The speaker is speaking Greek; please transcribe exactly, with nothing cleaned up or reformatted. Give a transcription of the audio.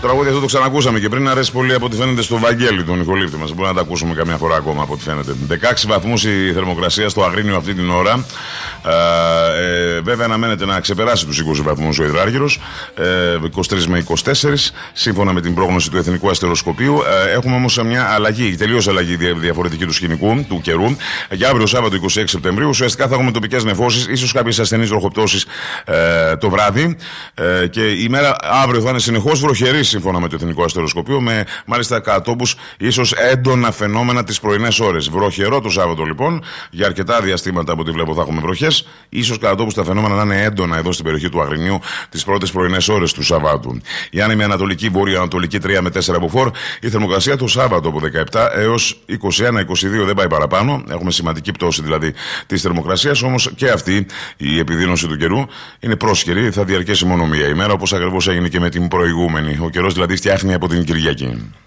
τραγούδι αυτό το ξανακούσαμε και πριν, αρέσει πολύ από ό,τι φαίνεται στο Βαγγέλη, τον Νικολίτη μας. Μπορεί να τα ακούσουμε καμιά φορά ακόμα από ό,τι φαίνεται. δεκαέξι βαθμούς η θερμοκρασία στο Αγρίνιο αυτή την ώρα. Ε, ε, βέβαια αναμένεται να ξεπεράσει τους είκοσι βαθμούς ο υδράργυρος, ε, είκοσι τρεις με είκοσι τέσσερα, σύμφωνα με την πρόγνωση του Εθνικού Αστεροσκοπείου. Ε, έχουμε όμως μια αλλαγή, τελείως αλλαγή διαφορετική του σκηνικού, του καιρού. Για αύριο Σάββατο είκοσι έξι Σεπτεμβρίου, ουσιαστικά θα έχουμε τοπικές νεφώσεις, ίσως κάποιες ασθενείς βροχοπτώσεις ε, το βράδυ. Ε, και η μέρα αύριο θα είναι συνεχώς βροχερή, σύμφωνα με το Εθνικό Αστεροσκοπείο, με μάλιστα κατά τόπους ίσως έντονα φαινόμενα τις πρωινές ώρες. Βροχερό το Σάββατο λοιπόν, για αρκετά διαστήματα από ό,τι βλέπω θα έχουμε βροχές. Ίσως κατά τόπους τα φαινόμενα να είναι έντονα εδώ στην περιοχή του Αγρινίου τις πρώτες πρωινές ώρες του Σαββάτου. Η άνεμη ανατολική, βόρειο-ανατολική τρία με τέσσερα μποφόρ. Η θερμοκρασία το Σάββατο από δεκαεπτά έως είκοσι ένα είκοσι δύο, δεν πάει παραπάνω. Έχουμε σημαντική πτώση δηλαδή της θερμοκρασίας, όμως και αυτή η επιδείνωση του καιρού είναι πρόσχερη, θα διαρκέσει μόνο μία ημέρα, όπως ακριβώς έγινε και με την προηγούμενη. Ο καιρός δηλαδή φτιάχνει από την Κυριακή.